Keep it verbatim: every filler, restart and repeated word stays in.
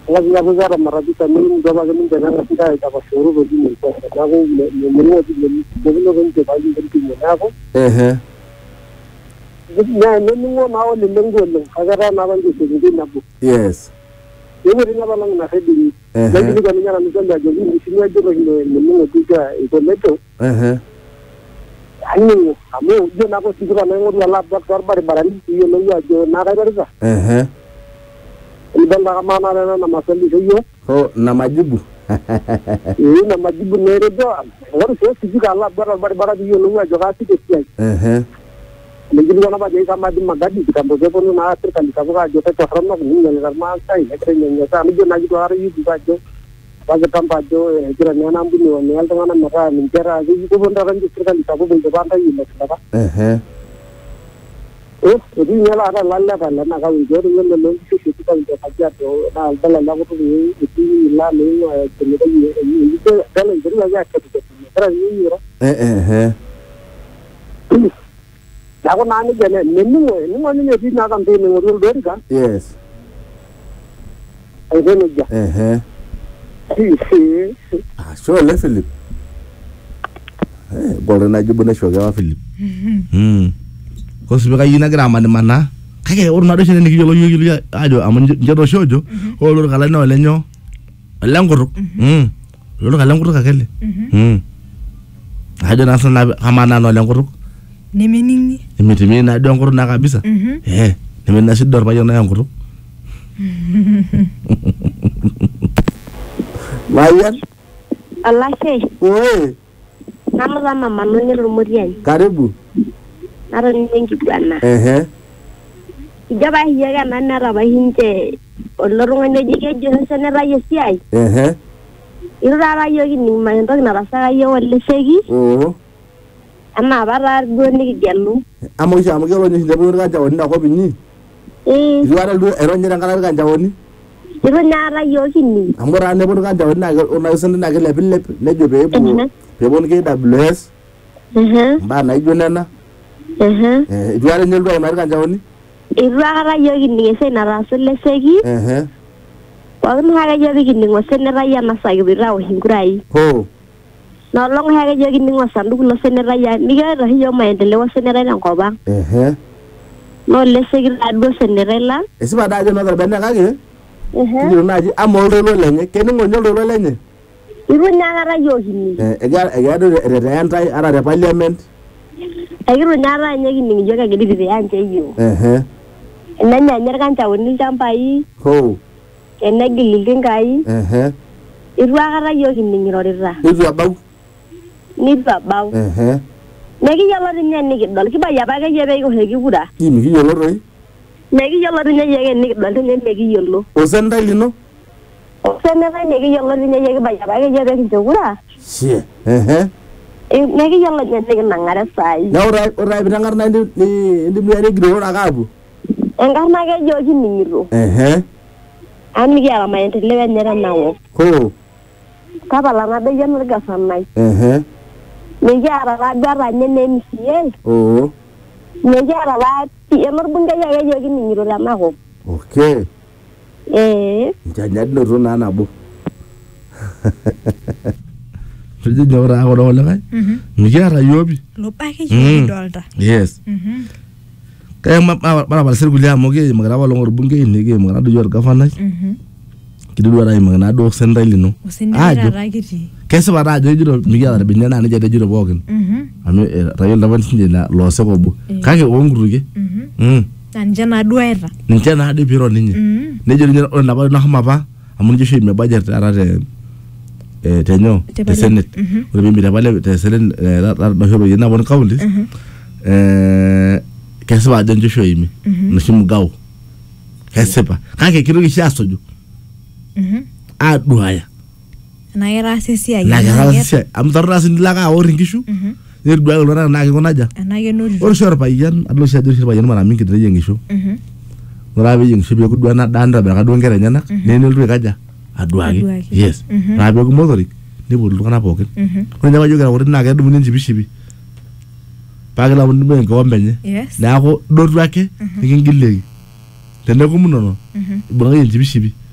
lagi aku cara marabi kami coba kami jangan kita apa suruh begini aku menurut begini kan kita lagi begini aku eh ya menunggu mau menunggu agar nama itu jadi nabu yes ini dia malah nak hedi lagi juga ni orang itu dah jadi di sini aja menunggu juga itu itu eh ani kamu dia nak segera menunggu Allah bakar barang itu menunggu aja nak ada apa eh Iban la mana na na masali hiyo ho na majibu eh na majibu nere do और से किसी का अल्लाह बड़ा बड़ा बड़ा दियो लूंगा जगह से किसी eh लेकिन वो ना बात जैसा मादी मगादी का मुझे बोलूं ना आखिर कल का वो जो तो फरम ना नहीं मिल रहा मां सही है कि नहीं ऐसा मुझे ना जो आ रही है बात जो बात काम बात जो इधर नया नाम भी नहीं है नया तो ना मरा निकल रहा है ये बोल रहा है कि कल का वो बोल रहा है ये मतलब eh eh jadi nyala ada lalla lalla na ka winjo ringo le lo su su ka winjo ka ja to na dala la ko to ni ti la le to ni ni ni to dala idru ya ka to tra ni ro eh eh ya ko na ni gele ni ni mo ni mo ni ni na kan te ni ro do ka yes ai de ni ja eh si si ah so le Philip eh bora na jibu na shoga Philip hmm ko sibe kayina grama ni mana kake urna do shene ni yolo yolo ajo amon jodo shojo o lo kala no lenyo languru mm lo kala languru kakele mm ajo na sana kamana no languru nemeningi nimetimi na do nguru na kabisa eh nemen na sidor ba yona nguru Mayan Allah sey oi namra mama no ni rumurian karibu naro ni ngi bana eh ijaba hiya ga manna raba hinte olorunga ne jige jo sene ra yesi ai eh ira ra yo gi ni ma ndo na rasa yo wal segi oh amma bara go ni gelu amo ja amo gelo ni ndebo ga jawoni na ko binni eh yuara du ero nyira ngara ga jawoni iro nyara yo gi ni amora ne bon ga jawoni na ona sende na gele bille ne jobe bu be bon ke ws eh ba na jonena eh eh yuara nyel do na ga jawoni ira yo gi ni se na rasa le segi eh Wag haga yo gi ni ngosene ra ya na sa gi ra o hingurai ho no long haga yo gi ni ngosandu lo sene ra ya ni ga ra yo maendeleo sene ra na ko ba eh no le segi ra do sene ra la esiba da jo na ga benne ka ge eh ni na ji amol do lo lenye keni ngo nyol do lenye iru nyara ra yo gi ni eh ega ega do re re antai ara de parliament iru nyara nya gi ni jo ga gi di anje yo eh na nya nya kan ta woni jampai ho ena gi lilin kai eh iru ara yo gi ni ro ra iru abaw ni ba baw eh ne gi yalo ni nya ni gi dol ki ba ya ba ga je be ko he gi buda ki mi gi yolo roi ne gi yalo ni nya ye ni dol ni ne gi yolo o senda lino o se ne ra ne gi yalo ni nya ye ba ya ba ga je be ki buda si eh e ne gi yalo nya ni na ngara sai na ora ora bi nangar na ndi ndi mi ari gro na gabu engar na ga jo gi ni ro eh an mi ga ma ente le wen ne ra na wo ho ka ba la na be yen ga san nai eh ne ga ra ra ga ra ne ne mi si e oh ne ga ra ra ti e mor bunga ya ga jo gi ni ro la ma ho okay eh janya no ro na na bo Fiji jawra ko do la kay mi jara yobi lo pa ke yobi dolta yes mhm kay ma bara bal sergu liam mo ge magara wala ngor bunge ni ge magara do yor ka fana mhm ki do wara magana do sendai lino o sendai ra giti kese bara jo jiro mi jara be nana ni jade jiro bogen mhm ame rayo laban sinje na lo se ko bu kage o nguruge mhm mm tan jana duera ni jana de biro ni mhm ne jiro ni on na ba na ma ba amun je shi me ba jarte arate eh tenyo te senet o be mi da bale te selen ra do hero yena bon kawli eh kese ba den je shoyi mi no shim gaw kese ba kage kiro gi shaso ju mhm a duaya na era sesi ay na ga sesi am tarra sin la ga o ringishu mhm yer duaya lo na ga gonaja na ge no or shor pa yan adlo sha do shor pa yan mara min kidre yengishu mhm rabe yeng shibe ko duana danda ba ga do ngere nyana ne ne lu gaja aduagi yes rabe ko modori ne bo lu kana poken ko nyama joga ko na ga dum nin jibi shibi pagala mun be ko wambenye yes na ko do duake ngin gille tende ko mun no bo ga yen jibi shibi